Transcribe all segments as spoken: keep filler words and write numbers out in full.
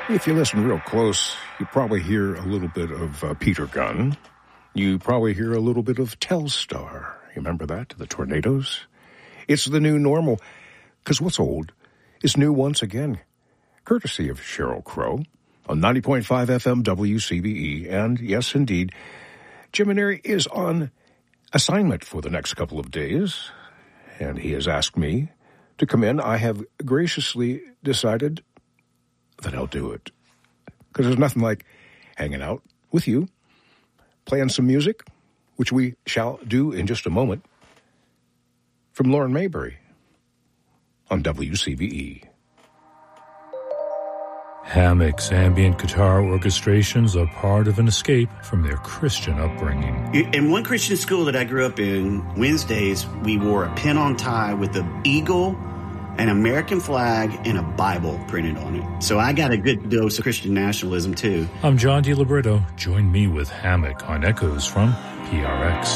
If you listen real close, you probably hear a little bit of uh, Peter Gunn. You probably hear a little bit of Telstar. You remember that? The Tornadoes? It's the new normal, because what's old is new once again. Courtesy of Sheryl Crow on ninety point five F M W C B E. And yes, indeed, Jim Maneri is on assignment for the next couple of days, and he has asked me to come in. I have graciously decided that I'll do it, because there's nothing like hanging out with you, playing some music, which we shall do in just a moment, from Lauren Mayberry on W C B E. Hammock's ambient guitar orchestrations are part of an escape from their Christian upbringing. In one Christian school that I grew up in, Wednesdays, we wore a pin-on tie with an eagle, an American flag, and a Bible printed on it. So I got a good dose of Christian nationalism, too. I'm John DiLibretto. Join me with Hammock on Echoes from P R X.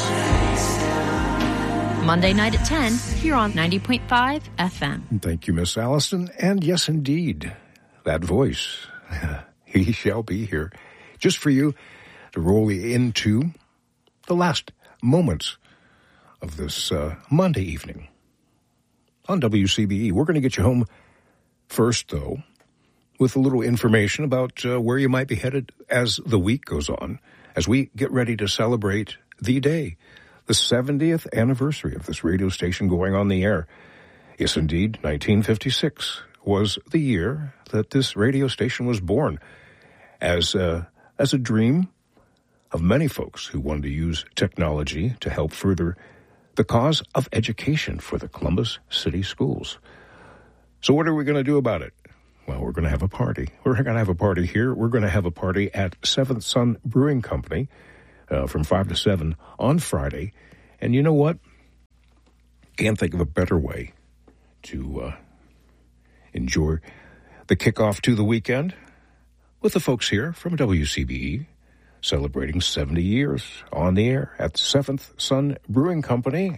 Monday night at ten, here on ninety point five F M. Thank you, Miss Allison. And yes, indeed, that voice, he shall be here just for you to roll into the last moments of this uh, Monday evening on W C B E. We're going to get you home first, though, with a little information about uh, where you might be headed as the week goes on, as we get ready to celebrate the day, the seventieth anniversary of this radio station going on the air. Yes, indeed, nineteen fifty-six was the year that this radio station was born as a, as a dream of many folks who wanted to use technology to help further the cause of education for the Columbus City Schools. So what are we going to do about it? Well, we're going to have a party. We're going to have a party here. We're going to have a party at Seventh Son Brewing Company uh, from five to seven on Friday. And you know what? Can't think of a better way to uh, enjoy the kickoff to the weekend with the folks here from W C B E, celebrating seventy years on the air at Seventh Son Brewing Company.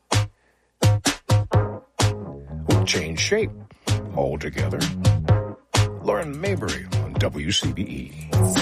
We'll change shape altogether. Lauren Mayberry on W C B E.